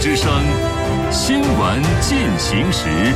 之声，新闻进行时。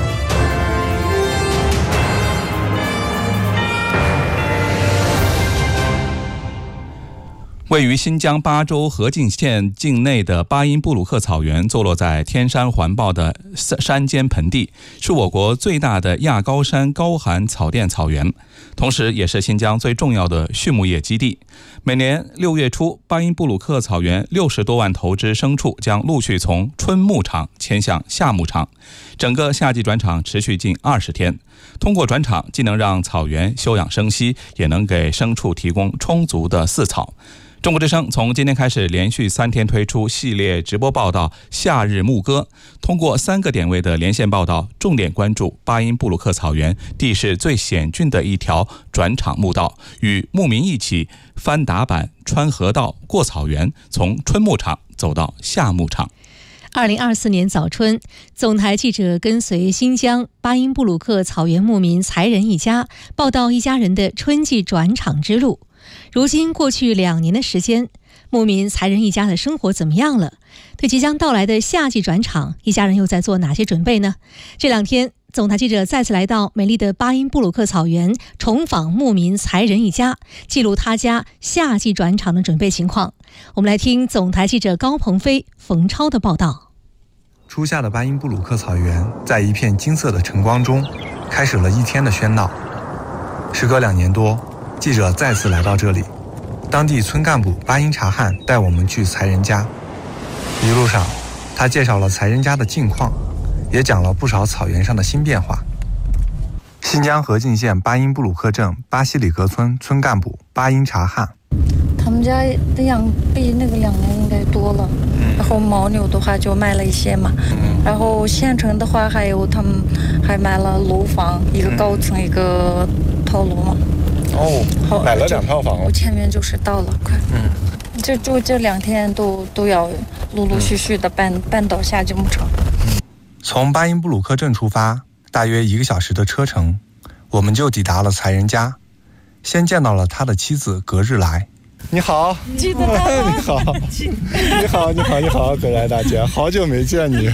位于新疆巴州和静县境内的巴音布鲁克草原，坐落在天山环抱的山间盆地，是我国最大的亚高山高寒草甸草原，同时也是新疆最重要的畜牧业基地。每年6月初，巴音布鲁克草原60多万头之牲畜将陆续从春牧场迁向夏牧场，整个夏季转场持续近20天。通过转场，既能让草原休养生息，也能给牲畜提供充足的饲草。中国之声从今天开始连续3天推出系列直播报道《夏日牧歌》，通过3个点位的连线报道，重点关注巴音布鲁克草原地势最险峻的一条转场牧道，与牧民一起翻打板、穿河道、过草原，从春牧场走到夏牧场。 2024年早春，总台记者跟随新疆巴音布鲁克草原牧民才人一家，报道一家人的春季转场之路。如今过去2年的时间，牧民才人一家的生活怎么样了？对即将到来的夏季转场，一家人又在做哪些准备呢？这2天，总台记者再次来到美丽的巴音布鲁克草原，重访牧民才人一家，记录他家夏季转场的准备情况。我们来听总台记者高鹏飞、冯超的报道。 初夏的巴音布鲁克草原，在一片金色的晨光中，开始了一天的喧闹。时隔2年多，记者再次来到这里，当地村干部巴音察汉带我们去才人家。一路上，他介绍了才人家的近况，也讲了不少草原上的新变化。新疆和静县巴音布鲁克镇巴西里格村村干部巴音察汉， 他们家的羊比那个2年应该多了，然后牦牛的话就卖了一些嘛，然后县城的话还有他们还买了楼房，一个高层一个套楼嘛。 哦，买了2套房。 我前面就是到了，快，就这2天都要陆陆续续的搬到夏季牧场。 从巴音布鲁克镇出发，大约1个小时的车程，我们就抵达了才人家。先见到了他的妻子格日来。你好， 记得他吗？ 你好，格来大姐，好久没见你。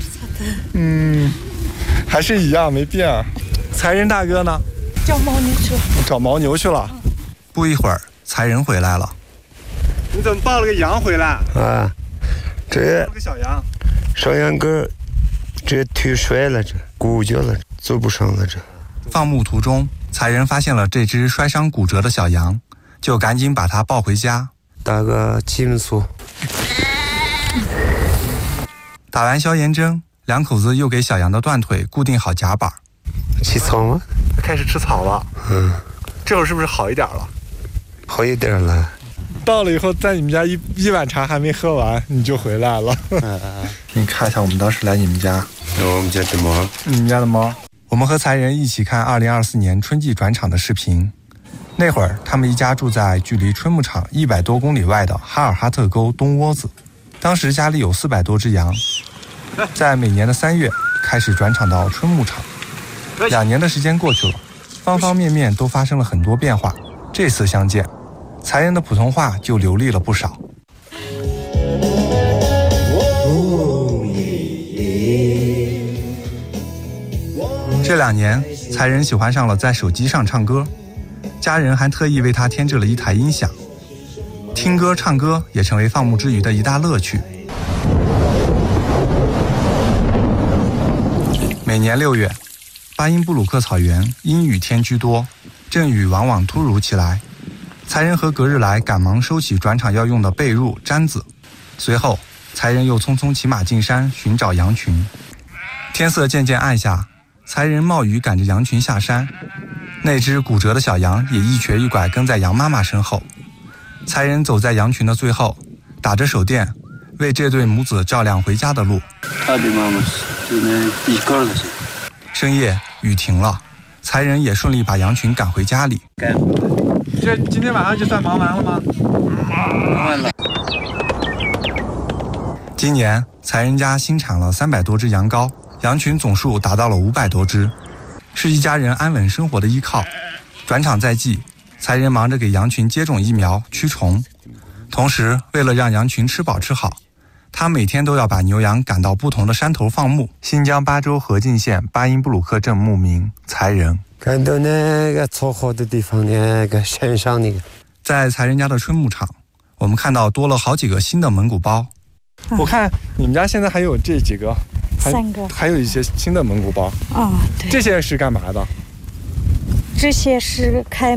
还是一样没变。才人大哥呢？ 找牦牛去了。 不一会儿，才人回来了。你怎么抱了个羊回来？ 啊，这个小羊， 小羊哥，这腿摔了，这骨折了，走不上了。这放牧途中，才人发现了这只摔伤骨折的小羊，就赶紧把它抱回家。 打个激素。 打完消炎针，2口子又给小羊的断腿固定好夹板。 起草吗？ 开始吃草了。这会儿是不是好一点了？ 好一点了。 到了以后，在你们家一碗茶还没喝完，你就回来了。你看一下，我们当时来你们家。 我们家的猫。 你们家的猫。我们和才人一起看2024年春季转场的视频。那会儿，他们一家住在距离春牧场100多公里外的哈尔哈特沟东窝子。当时家里有400多只羊，在每年的3月开始转场到春牧场。2年的时间过去了，方方面面都发生了很多变化。这次相见，才人的普通话就流利了不少。这2年，才人喜欢上了在手机上唱歌，家人还特意为他添置了一台音响，听歌唱歌也成为放牧之余的一大乐趣。每年6月，巴音布鲁克草原阴雨天居多，阵雨往往突如其来。才人和格日来赶忙收起转场要用的被褥、毡子，随后才人又匆匆骑马进山寻找羊群。天色渐渐暗下，才人冒雨赶着羊群下山。那只骨折的小羊也一瘸一拐跟在羊妈妈身后。才人走在羊群的最后，打着手电，为这对母子照亮回家的路。深夜雨停了，才人也顺利把羊群赶回家里。这今天晚上就算忙完了吗？忙完了。今年才人家新产了300多只羊羔，羊群总数达到了500多只，是一家人安稳生活的依靠。转场在即，才人忙着给羊群接种疫苗驱虫，同时为了让羊群吃饱吃好， 他每天都要把牛羊赶到不同的山头放牧。新疆巴州河静县巴音布鲁克镇牧民才仁， 看到那个凑合的地方，那个山上那个， 在才仁家的春牧场，我们看到多了好几个新的蒙古包。 我看你们家现在还有这几个 ，3个， 还有一些新的蒙古包。 啊，对， 这些是干嘛的？ 这些是开